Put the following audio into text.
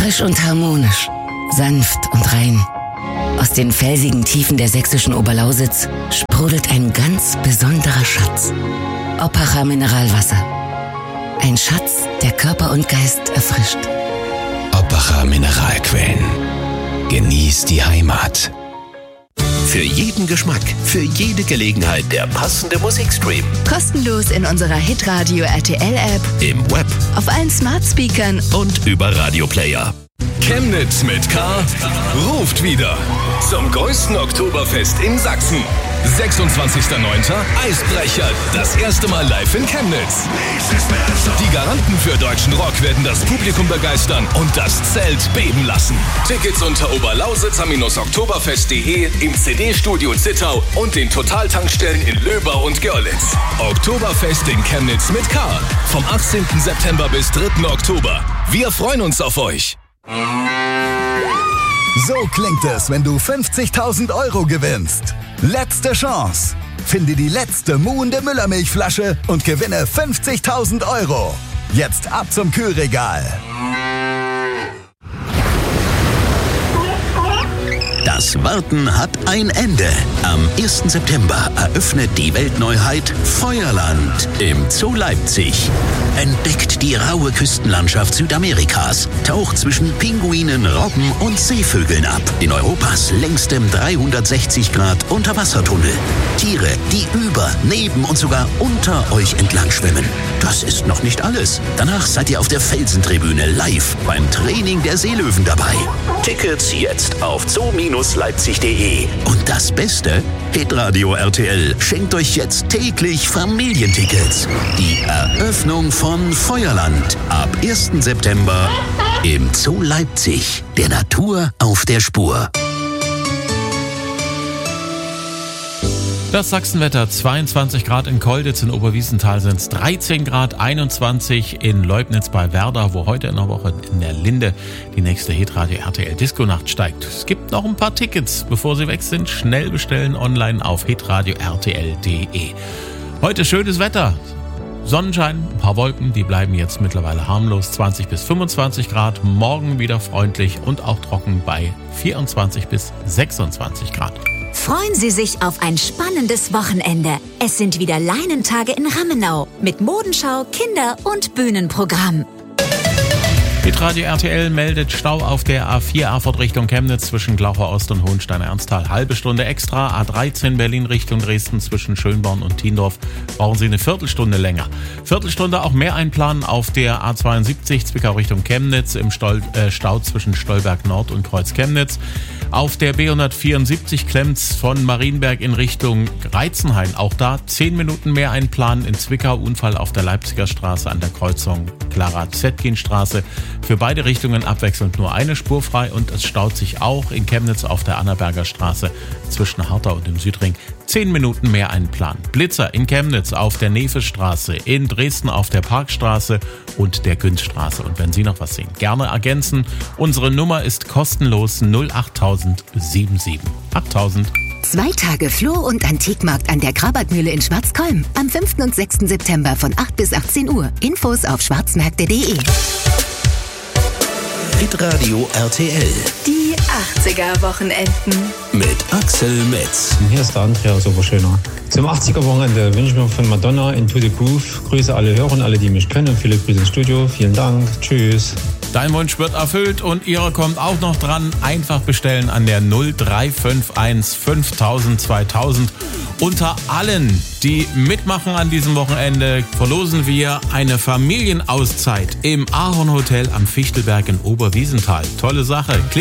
Frisch und harmonisch, sanft und rein. Aus den felsigen Tiefen der sächsischen Oberlausitz sprudelt ein ganz besonderer Schatz. Oppacher Mineralwasser. Ein Schatz, der Körper und Geist erfrischt. Oppacher Mineralquellen. Genieß die Heimat. Für jeden Geschmack, für jede Gelegenheit der passende Musikstream. Kostenlos in unserer Hitradio RTL App, Im Web auf allen Smart-Speakern und über Radioplayer. Chemnitz mit K ruft wieder zum größten Oktoberfest in Sachsen. 26.09. Eisbrecher, das erste Mal live in Chemnitz. Die Garanten für deutschen Rock werden das Publikum begeistern und das Zelt beben lassen. Tickets unter oberlausitzer-oktoberfest.de, im CD-Studio Zittau und den Totaltankstellen in Löbau und Görlitz. Oktoberfest in Chemnitz mit K. Vom 18. September bis 3. Oktober. Wir freuen uns auf euch. So klingt es, wenn du 50.000 € gewinnst. Letzte Chance. Finde die letzte muhende Müllermilchflasche und gewinne 50.000 €. Jetzt ab zum Kühlregal. Das Warten hat ein Ende. Am 1. September eröffnet die Weltneuheit Feuerland im Zoo Leipzig. Entdeckt die raue Küstenlandschaft Südamerikas, taucht zwischen Pinguinen, Robben und Seevögeln ab. In Europas längstem 360-Grad-Unterwassertunnel. Tiere, die über, neben und sogar unter euch entlang schwimmen. Das ist noch nicht alles. Danach seid ihr auf der Felsentribüne live beim Training der Seelöwen dabei. Tickets jetzt auf zoo-leipzig.de. Und das Beste? Hitradio RTL schenkt euch jetzt täglich Familientickets. Die Eröffnung von Feuerland ab 1. September im Zoo Leipzig. Der Natur auf der Spur. Das Sachsenwetter, 22 Grad in Kolditz, in Oberwiesenthal sind es 13 Grad, 21 in Leubnitz bei Werder, wo heute in der Woche in der Linde die nächste Hitradio RTL Disco-Nacht steigt. Es gibt noch ein paar Tickets, bevor sie weg sind, schnell bestellen online auf hitradio-rtl.de. Heute schönes Wetter, Sonnenschein, ein paar Wolken, die bleiben jetzt mittlerweile harmlos, 20 bis 25 Grad, morgen wieder freundlich und auch trocken bei 24 bis 26 Grad. Freuen Sie sich auf ein spannendes Wochenende. Es sind wieder Leinentage in Rammenau mit Modenschau, Kinder- und Bühnenprogramm. Hitradio RTL meldet Stau auf der A4 Erfurt Richtung Chemnitz zwischen Glaucher Ost und Hohenstein-Ernsthal. Halbe Stunde extra. A13 Berlin Richtung Dresden zwischen Schönborn und Tiendorf brauchen Sie eine Viertelstunde länger. Viertelstunde auch mehr einplanen auf der A72 Zwickau Richtung Chemnitz im Stau zwischen Stolberg Nord und Kreuz Chemnitz. Auf der B174 klemmt's von Marienberg in Richtung Reizenhain. Auch da 10 Minuten mehr einplanen. In Zwickau Unfall auf der Leipziger Straße an der Kreuzung Clara-Zetkin-Straße. Für beide Richtungen abwechselnd nur eine Spur frei und es staut sich auch in Chemnitz auf der Annaberger Straße zwischen Hartau und dem Südring. 10 Minuten mehr einplanen. Blitzer in Chemnitz auf der Nevestraße, in Dresden auf der Parkstraße und der Günzstraße. Und wenn Sie noch was sehen, gerne ergänzen. Unsere Nummer ist kostenlos 08077 8000. 2 Tage Floh- und Antikmarkt an der Krabatmühle in Schwarzkolm. Am 5. und 6. September von 8 bis 18 Uhr. Infos auf schwarzmärkte.de. Hitradio RTL. Die 80er-Wochenenden. Mit Axel Metz. Hier ist der Andreas Oberschöner. Zum 80er-Wochenende wünsche ich mir von Madonna Into the Groove. Grüße alle Hörer und alle, die mich kennen. Viele Grüße ins Studio. Vielen Dank. Tschüss. Dein Wunsch wird erfüllt und Ihre kommt auch noch dran. Einfach bestellen an der 0351 5000 2000. Unter allen, die mitmachen an diesem Wochenende, verlosen wir eine Familienauszeit im Ahorn Hotel am Fichtelberg in Oberwiesenthal. Tolle Sache.